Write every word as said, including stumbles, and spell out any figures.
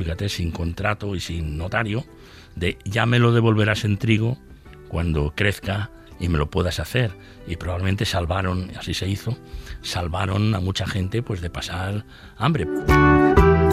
fíjate, sin contrato y sin notario, de ya me lo devolverás en trigo cuando crezca y me lo puedas hacer. Y probablemente salvaron, así se hizo, salvaron a mucha gente pues de pasar hambre.